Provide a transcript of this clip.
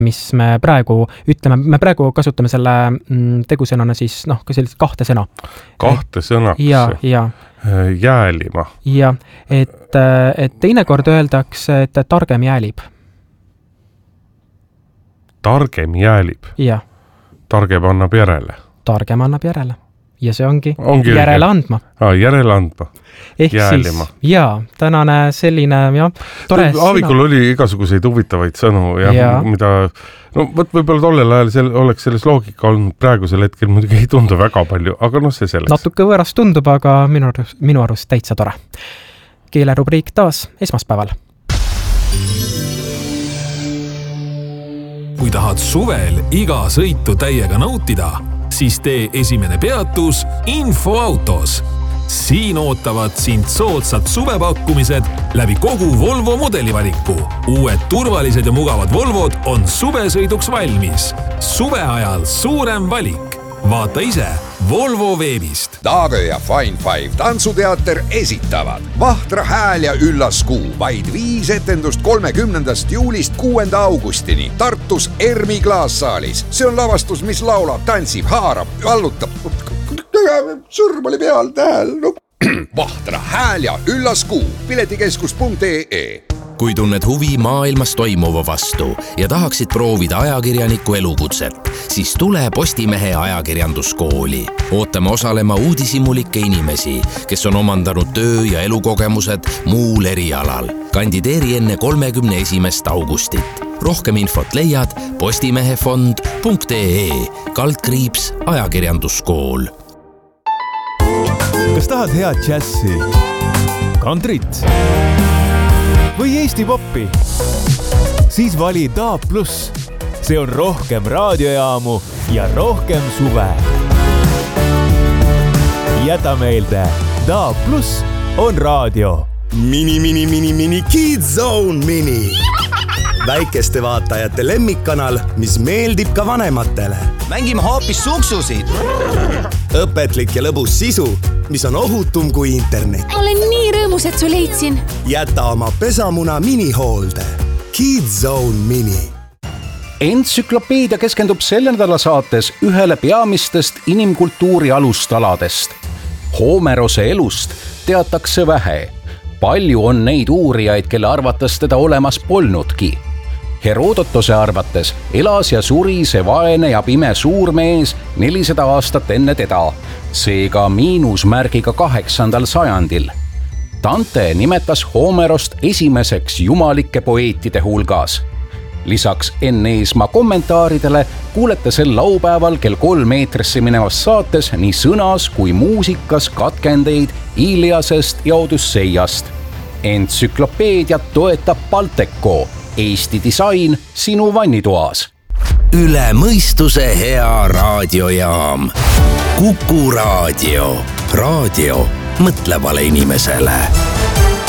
mis me praegu ütleme, me praegu kasutame selle tegusõnana siis ka sellist kahte sõna. Kahte sõnaks. Ja. Jäälima. Ja, et teinekord öeldakse, et targem jäälib. Targem jäälib? Ja. Targem annab järele? Targem annab järele. Ja see ongi järele andma. Järele andma. Ehk jäälima. Siis, tänane selline, tore Aavikul oli igasuguseid huvitavaid sõnu, mida, võib-olla tollel ajal oleks selles loogika olnud, praegusel hetkel muidugi ei tundu väga palju, aga see selleks. Natuke võõras tundub, aga minu arust täitsa tore. Keelerubriik taas esmaspäeval. Kui tahad suvel iga sõitu täiega nautida, siis tee esimene peatus Infoautos. Siin ootavad sind soodsad suvepakkumised läbi kogu Volvo modelivaliku. Uued turvalised ja mugavad Volvod on suvesõiduks valmis. Suve ajal suurem valik. Vaata ise Volvo veebist. Daagö ja Fine Five tantsuteater esitavad Vahtra hääl ja üllas kuu. Vaid 5 etendust 30. juulist 6. augustini Tartus Ermi klaassaalis. See on lavastus, mis laulab, tantsib, haarab, vallutab. Sõrm oli peal tähel. Vahtra hääl ja üllas kuu. Piletikeskus.ee. Kui tunned huvi maailmas toimuva vastu ja tahaksid proovida ajakirjaniku elukutset, siis tule Postimehe ajakirjanduskooli. Ootame osalema uudishimulike inimesi, kes on omandanud töö- ja elukogemused muul erialal. Kandideeri enne 31. augustit. Rohkem infot leiad postimehefond.ee /ajakirjanduskool. Kas tahad head džässi, kantrit või Eesti poppi? Siis vali DAB+. See on rohkem raadiojaamu ja rohkem suve. Jäta meelde, DAB+ on raadio. Mini Kids Zone Mini. Väikeste vaatajate lemmikkanal, mis meeldib ka vanematele. Mängime hoopis suksusid. Õpetlik ja lõbus sisu, mis on ohutum kui internet. Olen nii rõõmus, et su leidsin. Jäta oma pesamuna minihoolde. Kids Zone Mini. Entsüklopeedia keskendub selle nädala saates ühele peamistest inimkultuuri alustaladest. Homerose elust teatakse vähe. Palju on neid uurijaid, kelle arvates teda olemas polnudki. Herodotose arvates elas ja suri see vaene ja pime suurmees 400 aastat enne teda, seega miinusmärgiga 8. sajandil. Dante nimetas Homerost esimeseks jumalike poeetide hulgas. Lisaks Enn-Eesmaa kommentaaridele kuulete sel laupäeval kell 3 eetrisse minevas saates nii sõnas kui muusikas katkendeid Iliasest ja Odüsseiast. Entsüklopeediat toetab Balteco, Eesti disain sinu vannitoas. Üle mõistuse hea raadiojaam. Kuku raadio. Raadio mõtlevale inimesele.